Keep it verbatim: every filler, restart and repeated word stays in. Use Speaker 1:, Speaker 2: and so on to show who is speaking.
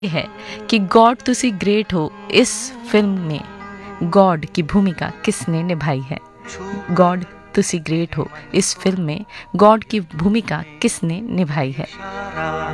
Speaker 1: है कि गॉड तुसी ग्रेट हो इस फिल्म में गॉड की भूमिका किसने निभाई है। गॉड तुसी ग्रेट हो इस फिल्म में गॉड की भूमिका किसने निभाई है।